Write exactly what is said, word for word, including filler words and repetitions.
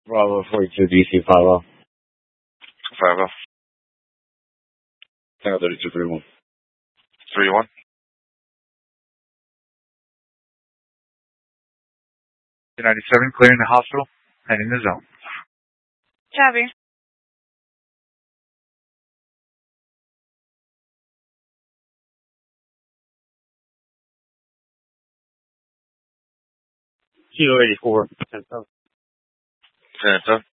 Bravo forty-two D C five oh. five oh. Tango thirty-two three one. three one. two ninety-seven, clearing the hospital, heading the zone. Copy. Kilo eighty-four. ten